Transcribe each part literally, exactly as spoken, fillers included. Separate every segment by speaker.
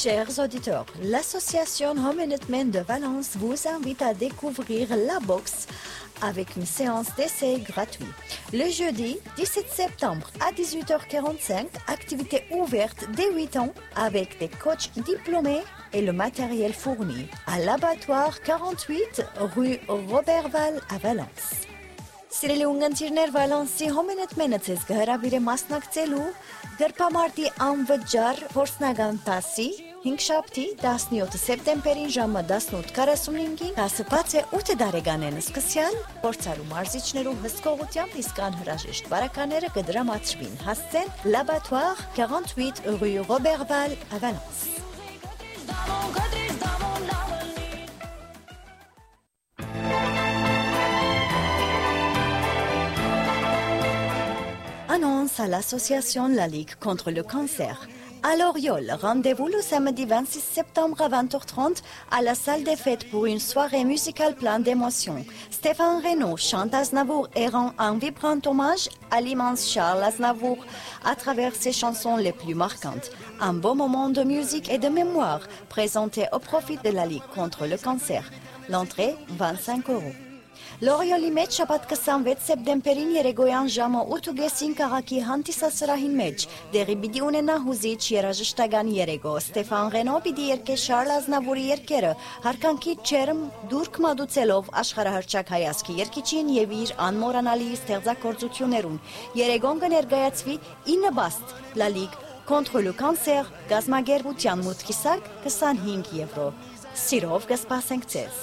Speaker 1: Chers auditeurs, l'association Homenetmen de Valence vous invite à découvrir la boxe avec une séance d'essai gratuite. Le jeudi dix-sept septembre à dix-huit heures quarante-cinq, activité ouverte dès huit ans avec des coachs diplômés et le matériel fourni à l'abattoir quarante-huit rue Roberval à Valence. Սիրելի ունգընտիրներ Վալանսի Homenetmen-ը ձեզ կհրավիրե մասնակցելու գրպամարտի անվճար փորձնական դասի հինգշաբթի տասնյոթ սեպտեմբերին ժամը տասնութ քառասունհինգին դասը բաց է ութ տարեկանեն սկսյալ փորձարու մարզիչներու հսկողությամբ իսկ անհրաժեշտ բարակաները կդրամացվին հասցեն l'abattoir quarante-huit rue Roberval à Valence. Annonce à l'association La Ligue contre le cancer. À Loriol, rendez-vous le samedi vingt-six septembre à vingt heures trente à la salle des fêtes pour une soirée musicale pleine d'émotions. Stéphane Renaud chante Aznavour et rend un vibrant hommage à l'immense Charles Aznavour à travers ses chansons les plus marquantes. Un beau moment de musique et de mémoire présenté au profit de la Ligue contre le cancer. L'entrée, vingt-cinq euros. Լորիոլի մեջ շաբաթ քսանվեց սեպտեմբերին երեկոյան ժամը ութ քաղաքի հանդիսասրահին մեջ դեղի պիտի ունենա հուզիչ երաժշտական երեկո Ստեփան Ռենո պիտի երգե Շարլ Ազնավուրի երգերը հարկանքի չերմ դուրք մատուցելով աշխարհահռչակ հայացքի երգիչին եւ իր անմոռանալի ստեղծագործություններուն երեկոն կներկայացվի ինը բաստ La Ligue contre le cancer գազագերբության մուտքիսակ քսանհինգ եվրո Սիրով կսպասենք ձեզ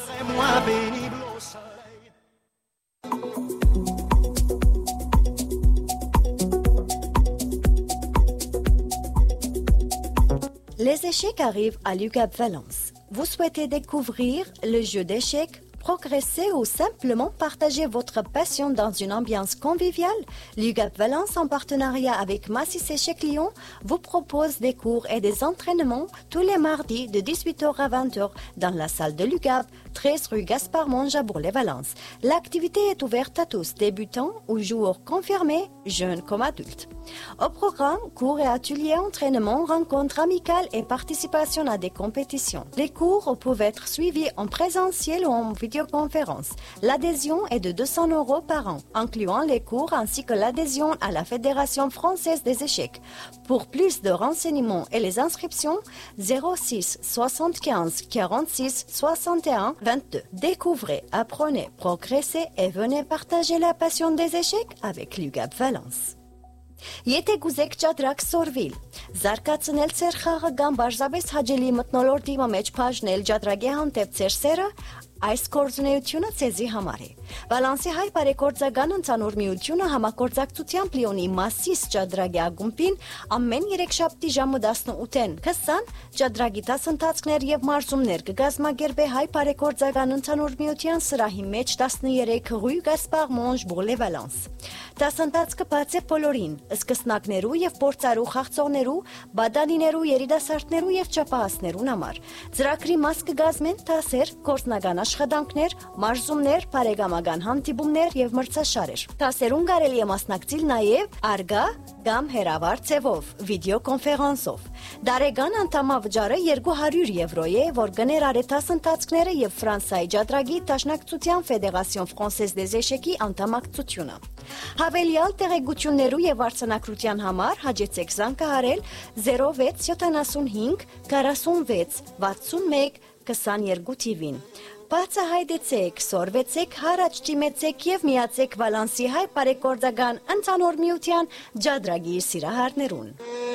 Speaker 1: Les échecs arrivent à l'U G A P Valence. Vous souhaitez découvrir le jeu d'échecs, progresser ou simplement partager votre passion dans une ambiance conviviale? L'U G A P Valence, en partenariat avec Massis Échecs Lyon, vous propose des cours et des entraînements tous les mardis de dix-huit heures à vingt heures dans la salle de l'U G A P, treize rue Gaspard Monge à Bourg-les-Valence. L'activité est ouverte à tous, débutants ou joueurs confirmés, jeunes comme adultes. Au programme, cours et ateliers, entraînements, rencontres amicales et participation à des compétitions. Les cours peuvent être suivis en présentiel ou en vidéoconférence. L'adhésion est de deux cents euros par an, incluant les cours ainsi que l'adhésion à la Fédération française des échecs. Pour plus de renseignements et les inscriptions, zéro six soixante-quinze quarante-six soixante et un vingt-deux. Découvrez, apprenez, progressez et venez partager la passion des échecs avec l'U G A P Valence. Եթե գուզեք ճատրակ սորվիլ, զարգացնել ծեր խաղը կամ բարձրապես հաջելի մթնոլորտի մեջ բաժնել ճատրակի հանդեպ ծեր սերը, այս գործունեությունը ցեզի համար է։ Վալանսի հայ բարեգործական ընդհանուր միությունը համագործակցությամբ Լիոնի Մասիս ճատրակի ակումբին ամեն երեքշաբթի ժամը տասնութին քսան ճատրակի դասընթացներ եւ մարզումներ կգազմագերբե հայ բարեգործական ընդհանուր միության սրահի մեջ տասներեք rue Gaspard Monge Bourg-les-Valence։ Դասընթացը բաց է բոլորին, սկսնակներու եւ փորձարու խաղցողներու, բադանիներու, երիտասարդներու եւ ճապահասներուն համար։ Ծրագրի մաս կգազմեն դասեր, գործնական աշխատանքներ, մարզումներ, բարեկամական հանդիպումներ եւ մրցաշարեր։ Դասերուն կարելի է մասնակցել նաեւ արգա կամ հեռավար ձևով, վիդեոկոնֆերանսով։ Դարեգան անդամավճարը երկու հարյուր եվրո է, որ կներառի դասընթացները եւ Ֆրանսիայի ճատրակի Դաշնակցության Ֆեդերացիոն Ֆրանսեզ դեզ էշեկի անդամակցությունը։ Հավելյալ տեղեկություններու եւ արձանագրության համար հաջեցեք զանգահարել zero վեց յոթանասունհինգ քառասունվեց վաթսունմեկ քսաներկու թիվին։ Բացահայտեցեք, սորվեցեք, հարաճ ճիմեցեք եւ միացեք Վալանսի հայ բարեգործական ընդհանուր միության ճատրակի սիրահարներուն։